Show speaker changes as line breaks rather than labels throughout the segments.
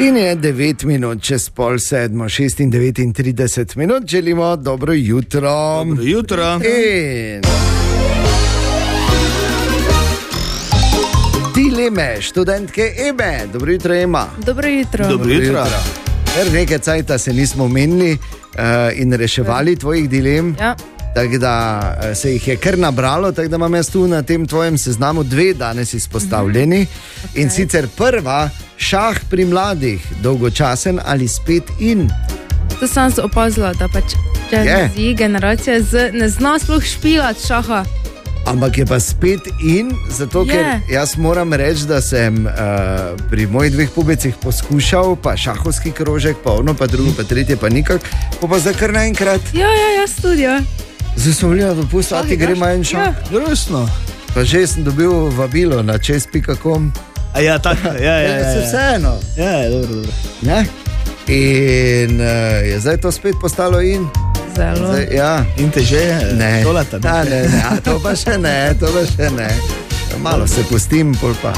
In je 9 minut čez pol 7, 36 minut, želimo dobro jutro.
Dobro jutro.
In dileme študentke Eme. Dobro jutro, Ema.
Dobro jutro.
Dobro jutro.
Ker nekaj cajta se nismo menili in reševali tvojih dilem.
Ja.
Tako da se jih je kar nabralo, tako da imam jaz tu na tem tvojem seznamu 2 danes izpostavljeni. Okay. In sicer prva, šah pri mladih, dolgočasen ali spet in.
To sem se opazila, da pač generacija ne zna sploh špilati šaha.
Ampak je pa spet in, zato ker jaz moram reči, da sem pri mojih 2 pubecih poskušal, pa šahovski krožek, pa ono, pa drugo, pa tretje, pa nikak, pa zdaj kar naenkrat.
Ja, jaz tudi, ja.
Zdaj smo bili na dopustu, a ti gremo en šah?
Ja, resno.
Pa že sem dobil vabilo na čez.com.
A ja, tako, ja.
Se vseeno.
Ja, dobro.
Ne? In je zdaj to spet postalo in.
Zelo.
Zdaj, ja.
In te že
ne.
Dolata,
ne, to pa še ne. Malo se pustim, pol pa.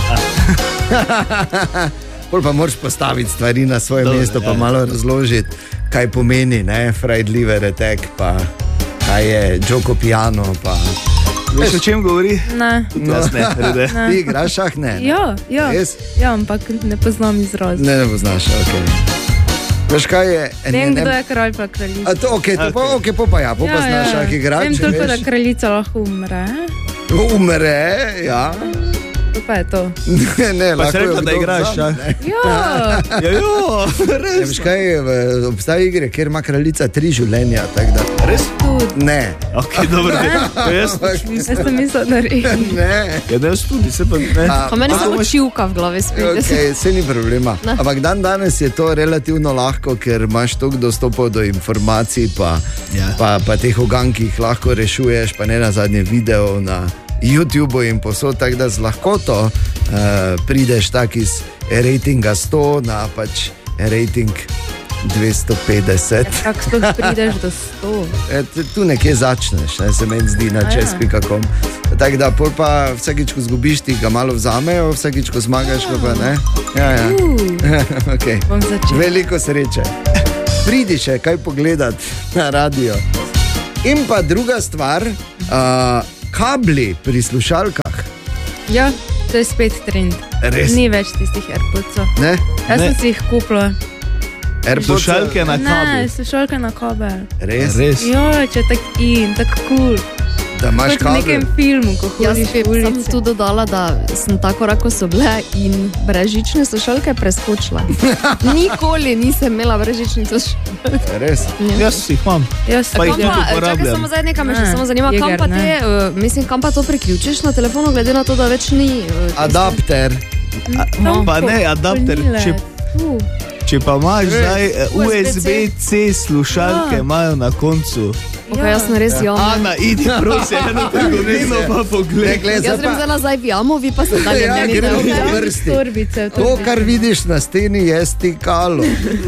Pol pa moraš postaviti stvari na svoje mesto, pa malo razložiti, kaj pomeni, ne, Fried liver attack, pa kaj je Joko Piano, pa.
Veš, o čem govori?
Ne.
Ne.
Ti igraš šah, ne?
Ja.
Res?
Ja, ampak ne poznam izraz.
Ne poznaš, okej. Veš, kaj je?
Vem, kdo je kralj pa kraljica.
Ok, pa znaš šah igrati.
Vem toliko, da kraljica lahko umre.
Umre, ja.
To pa je to.
Ne,
pa se rekla, da igraš šah.
Ja.
Res.
Veš, kaj je? Obstaja igre, kjer ima kraljica 3 življenja, tako da.
Res?
Ne.
Ok, dobro.
Jaz sem mislila, da res.
Ne.
Ja, da jaz tudi, se pa ne.
Pa meni samo čivka v glavi spet.
Okay, se ni problema. Ampak danes je to relativno lahko, ker imaš toliko dostopov do informacij, pa teh ogankih lahko rešuješ, pa ne na zadnje video na YouTubeu in posod, tako da z lahkoto prideš tak iz ratinga 100 na pač rating 250.
Kako sploh prideš do 100?
Tu nekje začneš, ne, se meni zdi na čez.com. Tako da pol pa vsakič, ko zgubiš, ti ga malo vzamejo, vsakič, ko zmagaš, pa ne. Ja. Okay.
Bom začel.
Veliko sreče. Pridi še kaj pogledat na radio. In pa druga stvar, kabli pri slušalkah.
Ja, to je spet trend.
Res?
Ni več tistih AirPodsov.
Ne?
Jaz sem si jih kupila.
Slušalke na kabel.
Ne, slušalke na kabel.
Res?
Jo, če je tako cool.
Da imaš kabel.
V nekem filmu, ko hodiš po ulici.
Jaz sem tu dodala, da sem tako rako so bile in brezžične slušalke preskočila. Nikoli nisem imela brezžičnih slušalk.
Res?
Jaz si jih imam. Pa jih ne uporabljam.
Samo zdaj nekaj me še samo zanima, kam pa to priključiš na telefonu, glede na to, da več ni.
Adapter.
Pa ne, adapter. Če pa imaš zdaj USB-C slušalke, imajo na koncu.
Jaz sem res javna.
Ana, idi prosi, eno trgovino pa pogled.
Jaz grem zdaj nazaj v jamo, vi pa se dalje meni.
Ja, grem v vrsti. To, kar vidiš na steni, je stikalo.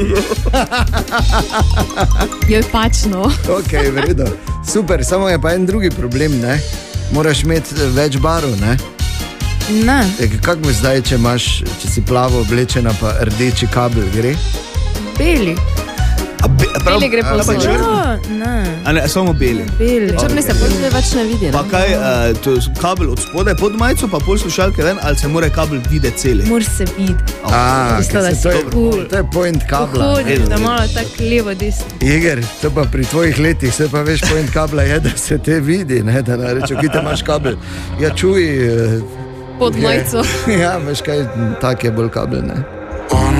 Jo, pač no.
Ok, vredo. Super, samo je pa en drugi problem, ne? Moraš imeti več barv, ne?
Ne.
Kako bo zdaj, če si plavo oblečena, pa rdeči kabel gre?
Beli.
Beli gre po vse.
Ne,
samo beli.
Črni se potem več ne vidi.
Pa kaj, kabel od spodaj pod majico, pa pol slušalke ven, ali se mora kabel videti celi?
Mora se videti.
To je point kabla.
Da malo tako levo desno.
Iger, to pa pri tvojih letih, se pa veš, point kabla je, da se te vidi, ne, da narečo, ki te imaš kabel. Ja, čuj.
Pod majico.
Ja, veš kaj, tak je bolj kabel, ne.